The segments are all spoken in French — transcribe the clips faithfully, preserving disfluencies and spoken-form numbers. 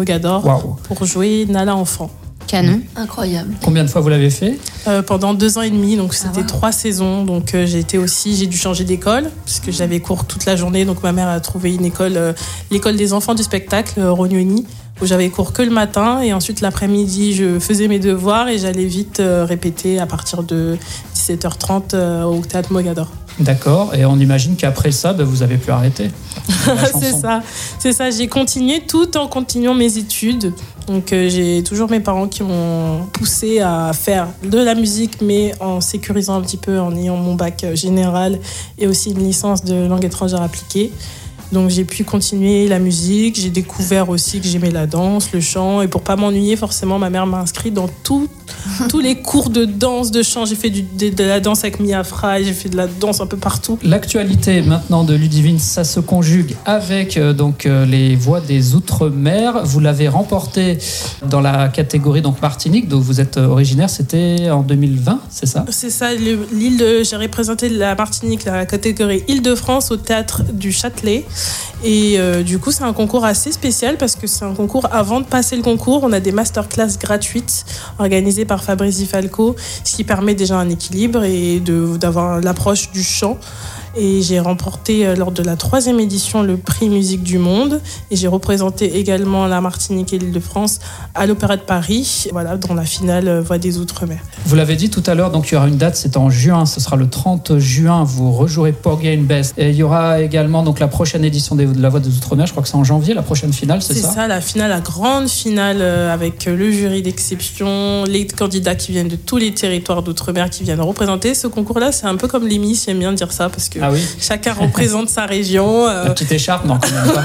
Mogador wow. pour jouer Nala enfant. Canon. Incroyable. Combien de fois vous l'avez fait ? euh, Pendant deux ans et demi, donc c'était ah, wow. trois saisons. Donc euh, j'ai été aussi, j'ai dû changer d'école puisque j'avais cours toute la journée. Donc ma mère a trouvé une école, euh, l'école des enfants du spectacle, euh, Rognoni, où j'avais cours que le matin et ensuite l'après-midi je faisais mes devoirs et j'allais vite euh, répéter à partir de dix-sept heures trente euh, au théâtre Mogador. D'accord, et on imagine qu'après ça, ben, vous n'avez plus arrêté. c'est ça, c'est ça. J'ai continué tout en continuant mes études. Donc euh, j'ai toujours mes parents qui m'ont poussé à faire de la musique, mais en sécurisant un petit peu, en ayant mon bac général et aussi une licence de langue étrangère appliquée. Donc j'ai pu continuer la musique, j'ai découvert aussi que j'aimais la danse, le chant, et pour pas m'ennuyer forcément ma mère m'a inscrit dans tout, tous les cours de danse, de chant. J'ai fait du, de, de la danse avec Mia Fry, j'ai fait de la danse un peu partout. L'actualité maintenant de Ludivine, ça se conjugue avec euh, donc, euh, les voix des Outre-mer. Vous l'avez remporté dans la catégorie donc, Martinique, dont vous êtes originaire, c'était en deux mille vingt, c'est ça ? C'est ça, le, l'île de, j'ai représenté la Martinique, la catégorie Île-de-France au théâtre du Châtelet. Et euh, du coup, c'est un concours assez spécial parce que c'est un concours, avant de passer le concours, on a des masterclass gratuites organisées par Fabrice Di Falco, ce qui permet déjà un équilibre et de, d'avoir l'approche du chant. Et j'ai remporté euh, lors de la troisième édition le prix Musique du Monde. Et j'ai représenté également la Martinique et l'Île-de-France à l'Opéra de Paris, voilà, dans la finale euh, Voix des Outre-mer. Vous l'avez dit tout à l'heure, donc il y aura une date, c'est en juin, ce sera le trente juin, vous rejouerez Porgy and Bess. Et il y aura également donc, la prochaine édition de la Voix des Outre-mer, je crois que c'est en janvier, la prochaine finale, c'est, c'est ça C'est ça, la finale, la grande finale euh, avec le jury d'exception, les candidats qui viennent de tous les territoires d'Outre-mer qui viennent représenter. Ce concours-là, c'est un peu comme les Miss, j'aime bien dire ça parce que ah oui. chacun représente sa région. Euh... La petite écharpe, non, quand même pas.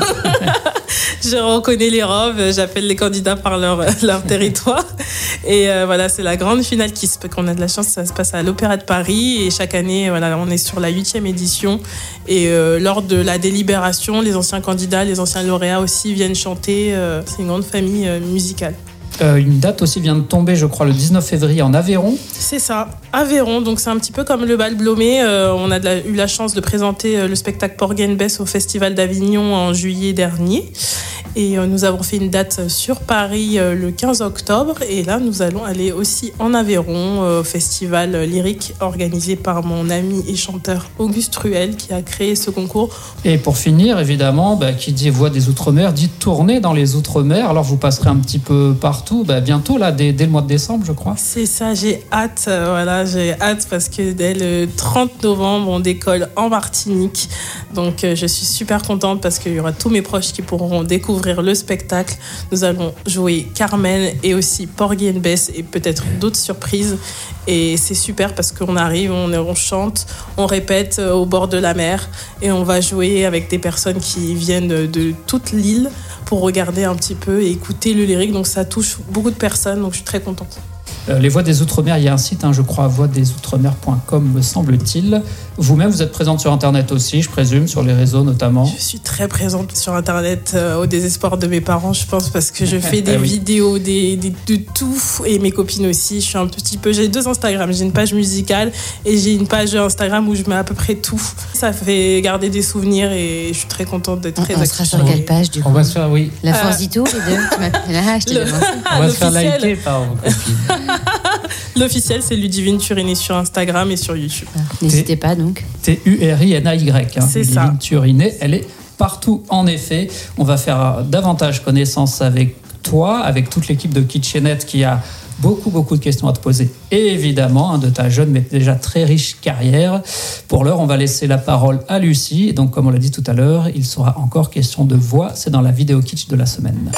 Je reconnais les robes, j'appelle les candidats par leur, leur territoire. Et euh, voilà, c'est la grande finale qui se, qu'on a de la chance, ça se passe à l'Opéra de Paris. Et chaque année, voilà, on est sur la huitième édition. Et euh, lors de la délibération, les anciens candidats, les anciens lauréats aussi viennent chanter. Euh, c'est une grande famille euh, musicale. Euh, une date aussi vient de tomber, je crois, le dix-neuf février en Aveyron. C'est ça, Aveyron. Donc c'est un petit peu comme le bal Blomé. Euh, on a de la, eu la chance de présenter euh, le spectacle Porgy and Bess au Festival d'Avignon en juillet dernier. Et euh, nous avons fait une date sur Paris euh, le quinze octobre. Et là, nous allons aller aussi en Aveyron, euh, au festival lyrique organisé par mon ami et chanteur Auguste Ruel qui a créé ce concours. Et pour finir, évidemment, bah, qui dit Voix des Outre-mer, dit tournée dans les Outre-mer. Alors vous passerez un petit peu partout, bah, bientôt, là, dès, dès le mois de décembre, je crois. C'est ça, j'ai hâte. Euh, voilà, j'ai hâte parce que dès le trente novembre, on décolle en Martinique. Donc euh, je suis super contente parce qu'il y aura tous mes proches qui pourront découvrir le spectacle. Nous allons jouer Carmen et aussi Porgy and Bess et peut-être d'autres surprises. Et c'est super parce qu'on arrive, on, on chante, on répète au bord de la mer et on va jouer avec des personnes qui viennent de, de toute l'île pour regarder un petit peu et écouter le lyrique. Donc ça touche beaucoup de personnes, donc je suis très contente. Euh, les Voix des Outre-mer, il y a un site, hein, je crois, voix des outre-mer point com, me semble-t-il. Vous-même, vous êtes présente sur Internet aussi, je présume, sur les réseaux notamment. Je suis très présente sur Internet, euh, au désespoir de mes parents, je pense, parce que je fais des ah oui. vidéos, des, des, de tout, et mes copines aussi. Je suis un petit peu, j'ai deux Instagram, j'ai une page musicale et j'ai une page Instagram où je mets à peu près tout. Ça fait garder des souvenirs et je suis très contente d'être on, très on active. sera sur quelle page du coup? On va se faire, oui. La Euh, force du tout, les deux. Tu m'as- Là, je t'ai Le- devancé. On va se faire L'officiel. liker par vos copines. L'officiel, c'est Ludivine Turiné sur Instagram et sur YouTube. Ah, n'hésitez pas donc. T U R I N A Y. Hein. C'est Ludivine ça. Turiné, elle est partout, en effet. On va faire davantage connaissance avec toi, avec toute l'équipe de Kitchenette qui a beaucoup, beaucoup de questions à te poser. Et évidemment, hein, de ta jeune mais déjà très riche carrière. Pour l'heure, on va laisser la parole à Lucie. Donc, comme on l'a dit tout à l'heure, il sera encore question de voix. C'est dans la vidéo kitsch de la semaine.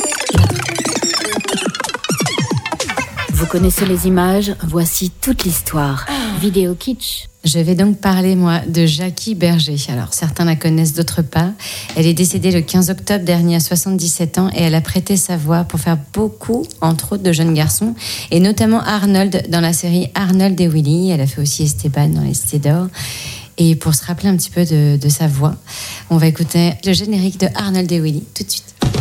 Vous connaissez les images, voici toute l'histoire. Vidéo kitsch. Je vais donc parler, moi, de Jackie Berger. Alors, certains la connaissent, d'autres pas. Elle est décédée le quinze octobre dernier à soixante-dix-sept ans et elle a prêté sa voix pour faire beaucoup, entre autres, de jeunes garçons, et notamment Arnold dans la série Arnold et Willy. Elle a fait aussi Esteban dans Les Cités d'Or. Et pour se rappeler un petit peu de, de sa voix, on va écouter le générique de Arnold et Willy tout de suite.